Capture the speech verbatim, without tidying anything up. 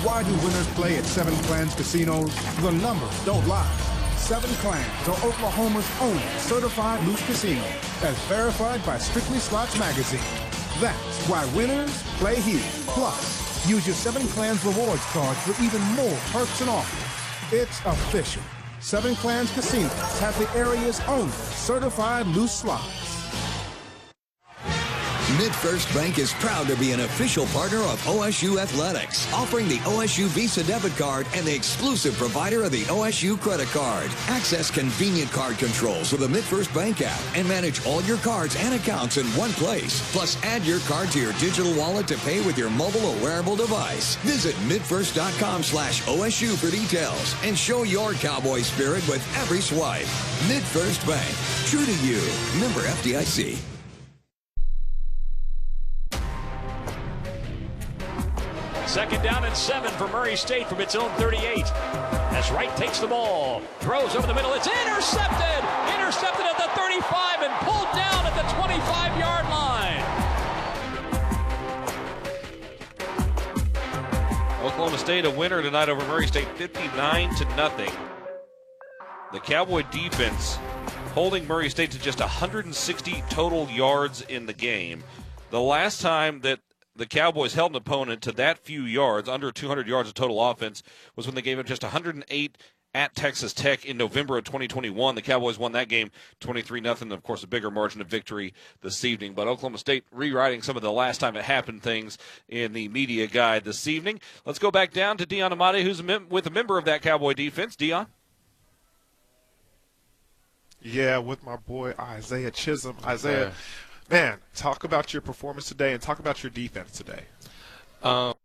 Why do winners play at Seven Clans Casinos? The numbers don't lie. Seven Clans are Oklahoma's only certified loose casino, as verified by Strictly Slots Magazine. That's why winners play here. Plus, use your Seven Clans rewards card for even more perks and offers. It's official. Seven Clans Casinos have the area's only certified loose slots. MidFirst Bank is proud to be an official partner of O S U Athletics, offering the O S U Visa debit card and the exclusive provider of the O S U credit card. Access convenient card controls with the MidFirst Bank app and manage all your cards and accounts in one place. Plus, add your card to your digital wallet to pay with your mobile or wearable device. Visit midfirst.com slash OSU for details and show your cowboy spirit with every swipe. MidFirst Bank, true to you. Member F D I C. Second down and seven for Murray State from its own thirty-eight. As Wright takes the ball, throws over the middle. It's intercepted! Intercepted at the thirty-five and pulled down at the twenty-five-yard line. Oklahoma State a winner tonight over Murray State, fifty-nine to nothing. The Cowboy defense holding Murray State to just one hundred sixty total yards in the game. The last time that the Cowboys held an opponent to that few yards, under two hundred yards of total offense, was when they gave him just one hundred eight at Texas Tech in November of twenty twenty-one. The Cowboys won that game twenty-three nothing. Of course, a bigger margin of victory this evening. But Oklahoma State rewriting some of the last time it happened things in the media guide this evening. Let's go back down to Dion Amati, who's a mem- with a member of that Cowboy defense. Dion? Yeah, with my boy Isaiah Chisholm. Isaiah, man, talk about your performance today and talk about your defense today. Um,